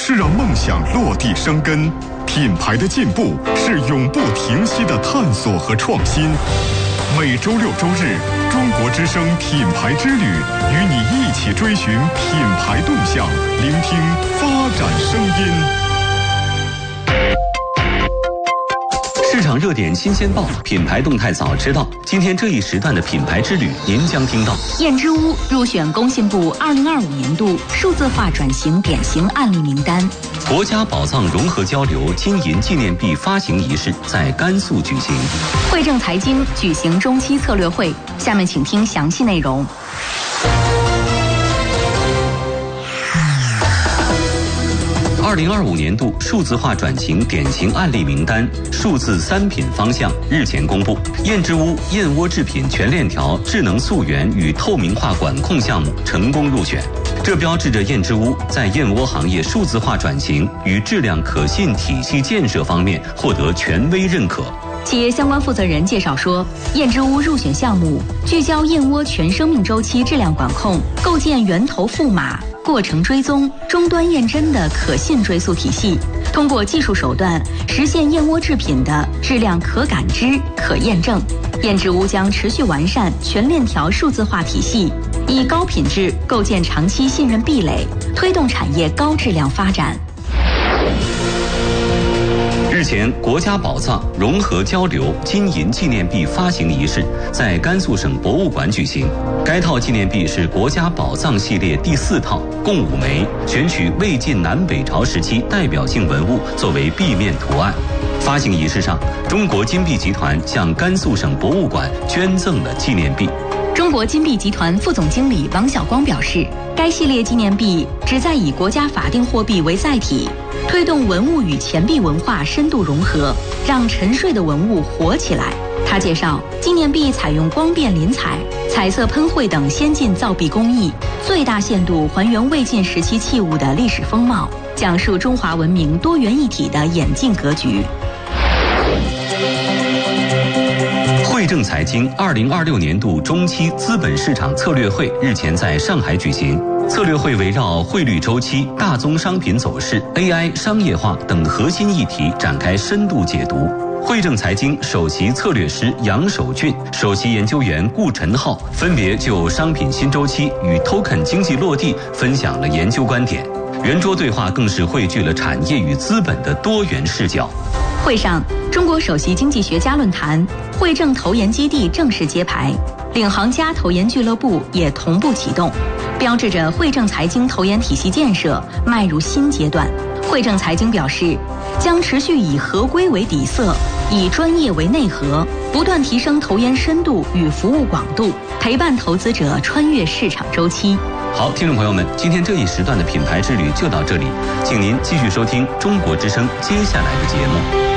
是让梦想落地生根，品牌的进步是永不停息的探索和创新。每周六周日，中国之声品牌之旅，与你一起追寻品牌动向，聆听发展声音。 市场热点新鲜报，品牌动态早知道。今天这一时段的品牌之旅，您将听到： 燕之屋入选工信部2025年度数字化转型典型案例名单； 国家宝藏融合交流金银纪念币发行仪式在甘肃举行； 汇正财经举行中期策略会。下面请听详细内容。 2025年度数字化转型典型案例名单数字3品方向日前公布，燕之屋燕窝制品全链条智能溯源与透明化管控项目成功入选，这标志着燕之屋在燕窝行业数字化转型与质量可信体系建设方面获得权威认可。 企业相关负责人介绍说，燕之屋入选项目聚焦燕窝全生命周期质量管控，构建源头赋码、过程追踪、终端验真的可信追溯体系，通过技术手段实现燕窝制品的质量可感知、可验证。燕之屋将持续完善全链条数字化体系，以高品质构建长期信任壁垒，推动产业高质量发展。 日前，国家宝藏融合交流金银纪念币发行仪式在甘肃省博物馆举行。该套纪念币是国家宝藏系列第4套，共5枚，选取魏晋南北朝时期代表性文物作为币面图案。发行仪式上，中国金币集团向甘肃省博物馆捐赠了纪念币。 中国金币集团副总经理王晓光表示，该系列纪念币旨在以国家法定货币为载体，推动文物与钱币文化深度融合，让沉睡的文物活起来。他介绍，纪念币采用光变临彩、彩色喷绘等先进造币工艺，最大限度还原魏晋时期器物的历史风貌，讲述中华文明多元一体的演进格局。 汇正财经2026年度中期资本市场策略会日前在上海举行。策略会围绕汇率周期、大宗商品走势、AI 商业化等核心议题展开深度解读。汇正财经首席策略师杨守俊、首席研究员顾晨浩分别就商品新周期与 token 经济落地分享了研究观点。圆桌对话更是汇聚了产业与资本的多元视角。 会上，中国首席经济学家论坛汇正投研基地正式揭牌，领航家投研俱乐部也同步启动，标志着汇正财经投研体系建设迈入新阶段。汇正财经表示，将持续以合规为底色，以专业为内核，不断提升投研深度与服务广度，陪伴投资者穿越市场周期。 好，听众朋友们，今天这一时段的品牌之旅就到这里，请您继续收听中国之声接下来的节目。